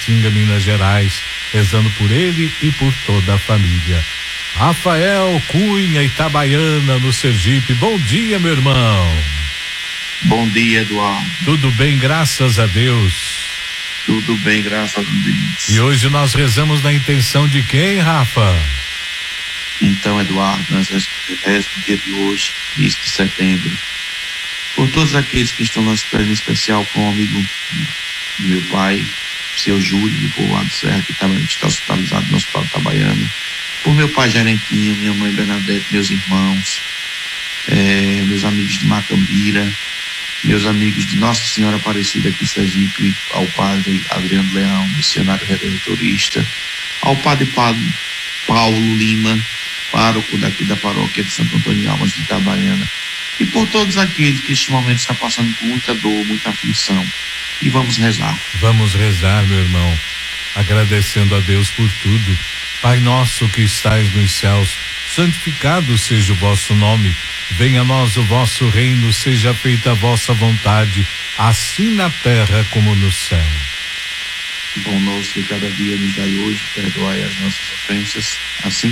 Taguatinga, Minas Gerais, rezando por ele e por toda a família. Rafael Cunha, Itabaiana, no Sergipe. Bom dia, meu irmão. Bom dia, Eduardo. Tudo bem, graças a Deus. Tudo bem, graças a Deus. E hoje nós rezamos na intenção de quem, Rafa? Então, Eduardo, nós rezamos no dia de hoje, início de setembro, por todos aqueles que estão nesse presente especial, com o amigo do meu pai, seu Júlio, do povoado Serra, que está hospitalizado no Hospital Itabaiana, por meu pai Gerentinho, minha mãe Bernadette, meus irmãos, meus amigos de Macambira, meus amigos de Nossa Senhora Aparecida aqui em Sergipe, ao padre Adriano Leão, missionário redentorista, ao padre Paulo Lima, pároco daqui da paróquia de Santo Antônio de Almas de Itabaiana, e por todos aqueles que neste momento estão passando por muita dor, muita aflição. E vamos rezar. Vamos rezar, meu irmão, agradecendo a Deus por tudo. Pai nosso que estais nos céus, santificado seja o vosso nome. Venha a nós o vosso reino, seja feita a vossa vontade, assim na terra como no céu. O pão nosso de cada dia nos dai hoje, perdoai as nossas ofensas, assim